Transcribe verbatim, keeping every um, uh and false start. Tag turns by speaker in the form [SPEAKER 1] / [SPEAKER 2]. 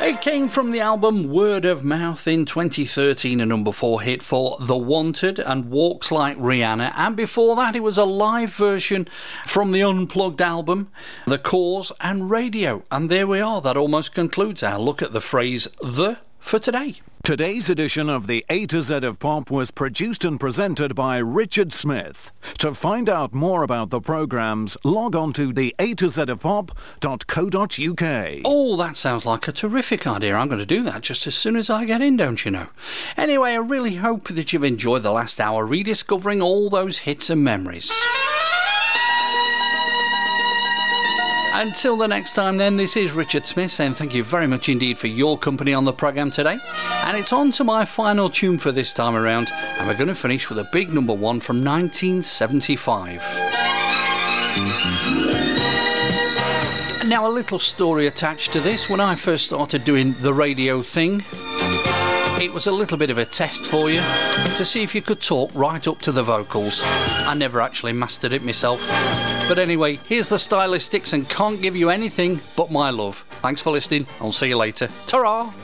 [SPEAKER 1] It came from the album Word of Mouth in twenty thirteen, a number four hit for The Wanted and Walks Like Rihanna, and before that it was a live version from the Unplugged album, The Cause and Radio. And there we are, that almost concludes our look at the phrase the for today.
[SPEAKER 2] Today's edition of the A to Z of Pop was produced and presented by Richard Smith. To find out more about the programmes, log on to the A to Z of Pop dot co dot uk.
[SPEAKER 1] Oh, that sounds like a terrific idea. I'm going to do that just as soon as I get in, don't you know? Anyway, I really hope that you've enjoyed the last hour rediscovering all those hits and memories. Until the next time then, this is Richard Smith saying thank you very much indeed for your company on the programme today. And it's on to my final tune for this time around, and we're going to finish with a big number one from nineteen seventy-five. Now, a little story attached to this. When I first started doing the radio thing, it was a little bit of a test for you to see if you could talk right up to the vocals. I never actually mastered it myself. But anyway, here's the Stylistics and Can't Give You Anything But My Love. Thanks for listening. I'll see you later. Ta-ra!